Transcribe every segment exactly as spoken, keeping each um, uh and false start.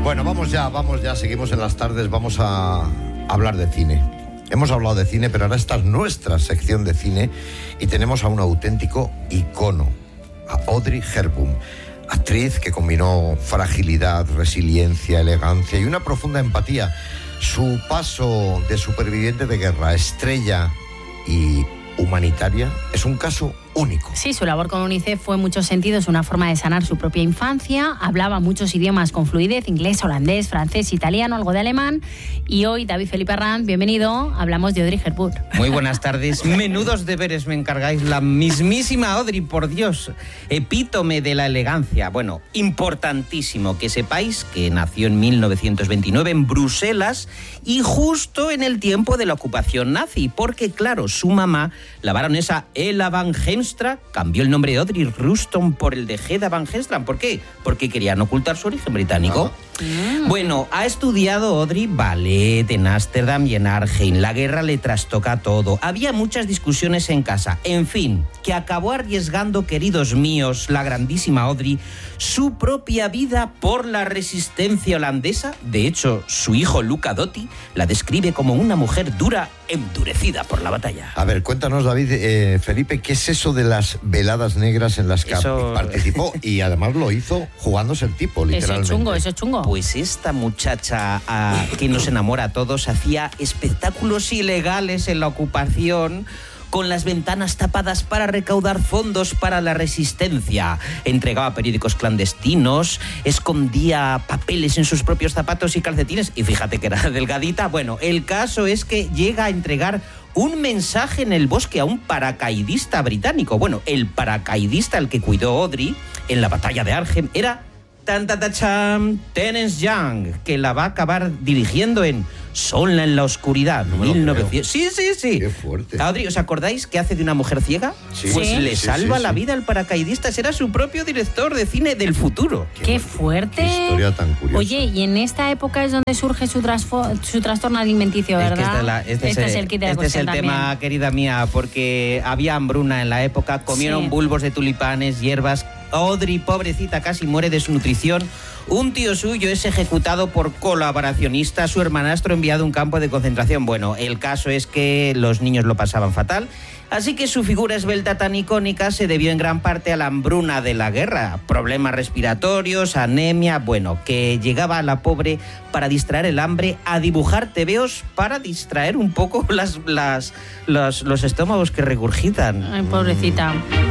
Bueno, vamos ya, vamos ya, seguimos en las tardes, vamos a hablar de cine. Hemos hablado de cine, pero ahora esta es nuestra sección de cine y tenemos a un auténtico icono, a Audrey Hepburn, actriz que combinó fragilidad, resiliencia, elegancia y una profunda empatía. Su paso de superviviente de guerra a estrella y humanitaria es un caso único. Sí, su labor con UNICEF fue en muchos sentidos una forma de sanar su propia infancia. Hablaba muchos idiomas con fluidez: inglés, holandés, francés, italiano, algo de alemán. Y hoy, David Felipe Arranz, bienvenido, hablamos de Audrey Hepburn. Muy buenas tardes. Menudos deberes me encargáis. La mismísima Audrey, por Dios, epítome de la elegancia. Bueno, importantísimo que sepáis que nació en mil novecientos veintinueve en Bruselas y justo en el tiempo de la ocupación nazi, porque claro, su mamá, la baronesa Ella van Heemstra, cambió el nombre de Audrey Ruston por el de Hedda van Heemstra. ¿Por qué? Porque querían ocultar su origen británico. Ah. Bueno, ha estudiado Audrey ballet en Ámsterdam y en Arnhem. La guerra le trastoca todo. Había muchas discusiones en casa. En fin, que acabó arriesgando, queridos míos, la grandísima Audrey, su propia vida por la resistencia holandesa. De hecho, su hijo Luca Dotti la describe como una mujer dura, endurecida por la batalla. A ver, cuéntanos, David, eh, Felipe, ¿qué es eso de las veladas negras en las que eso... participó? Y además lo hizo jugándose el tipo, literalmente. Eso es chungo, eso es chungo. Pues esta muchacha a, que nos enamora a todos hacía espectáculos ilegales en la ocupación, con las ventanas tapadas para recaudar fondos para la resistencia. Entregaba periódicos clandestinos, escondía papeles en sus propios zapatos y calcetines, y fíjate que era delgadita. Bueno, el caso es que llega a entregar un mensaje en el bosque a un paracaidista británico. Bueno, el paracaidista al que cuidó Audrey en la batalla de Arnhem era tan, tan, tan, tan, Terence Young, que la va a acabar dirigiendo en Sola en la oscuridad, no mil novecientos. Sí, sí, sí. Qué fuerte. Audrey, ¿os acordáis que hace de una mujer ciega? Sí. Pues sí. le sí, salva sí, la sí. vida al paracaidista. Será su propio director de cine del futuro. ¡Qué, Qué fuerte! Qué historia tan curiosa. Oye, y en esta época es donde surge su, trasfo- su trastorno alimenticio, ¿verdad? Es que este, la, este, este es, es el kit de la Este es el cuestión tema, también. querida mía, porque había hambruna en la época, comieron Sí. bulbos de tulipanes, hierbas. Audrey, pobrecita, casi muere de desnutrición. Un tío suyo es ejecutado por colaboracionista, su hermanastro enviado a un campo de concentración. Bueno, el caso es que los niños lo pasaban fatal, así que su figura esbelta tan icónica se debió en gran parte a la hambruna de la guerra. Problemas respiratorios, anemia, bueno, que llegaba a la pobre para distraer el hambre a dibujar tebeos para distraer un poco las, las, los, los estómagos que regurgitan. Ay, pobrecita.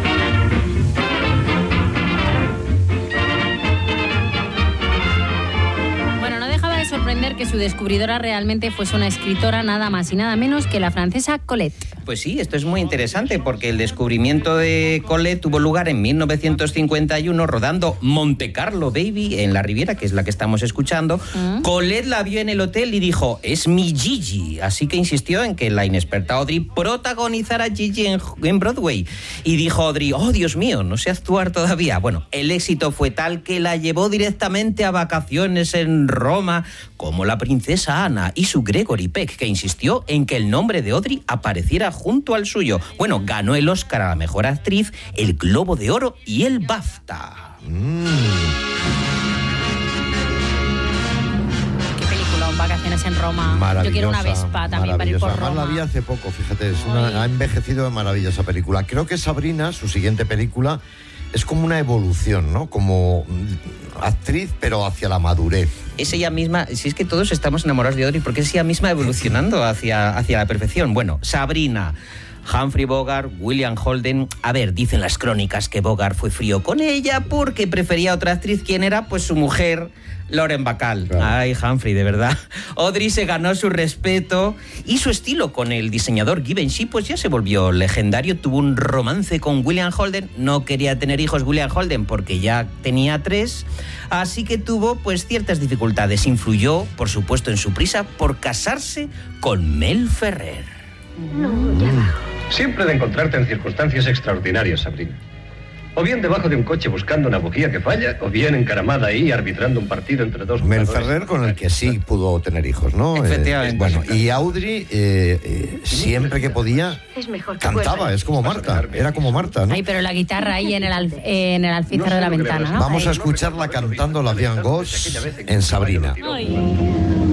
Sorprender que su descubridora realmente fuese una escritora nada más y nada menos que la francesa Colette. Pues sí, esto es muy interesante porque el descubrimiento de Colette tuvo lugar en mil novecientos cincuenta y uno rodando Monte Carlo Baby en la Riviera, que es la que estamos escuchando. ¿Mm? Colette la vio en el hotel y dijo, es mi Gigi, así que insistió en que la inexperta Audrey protagonizara Gigi en, en Broadway. Y dijo Audrey, oh Dios mío, no sé actuar todavía. Bueno, el éxito fue tal que la llevó directamente a vacaciones en Roma, como la princesa Ana y su Gregory Peck, que insistió en que el nombre de Audrey apareciera junto al suyo. Bueno, ganó el Oscar a la mejor actriz, el Globo de Oro y el BAFTA. Mm. Qué película, Vacaciones en Roma. Yo quiero una Vespa también para ir por Roma. Además la vi hace poco, fíjate, es una, ha envejecido de maravilla esa película. Creo que Sabrina, su siguiente película, es como una evolución, ¿no? Como actriz, pero hacia la madurez. Es ella misma, si es que todos estamos enamorados de Audrey, porque es ella misma evolucionando hacia, hacia la perfección. Bueno, Sabrina, Humphrey Bogart, William Holden. A ver, dicen las crónicas que Bogart fue frío con ella porque prefería a otra actriz. ¿Quién era? Pues su mujer, Lauren Bacall. Claro. Ay, Humphrey, de verdad. Audrey se ganó su respeto y su estilo con el diseñador Givenchy pues ya se volvió legendario. Tuvo un romance con William Holden. No quería tener hijos William Holden porque ya tenía tres, así que tuvo pues ciertas dificultades. Influyó, por supuesto, en su prisa por casarse con Mel Ferrer. No, ya va. Siempre de encontrarte en circunstancias extraordinarias, Sabrina. O bien debajo de un coche buscando una bujía que falla, o bien encaramada ahí arbitrando un partido entre dos Mel jugadores. Ferrer, con el que sí pudo tener hijos, ¿no? Efectivamente. Eh, bueno, y Audrey, eh, eh, siempre que podía, Es mejor que cantaba, vuelva. es como Marta, era como Marta, ¿no? Ay, pero la guitarra ahí en el, alf- en el alféizar de la ventana, ¿no? Vamos a Ahí. escucharla cantando la Diane Goss en Sabrina. Ay.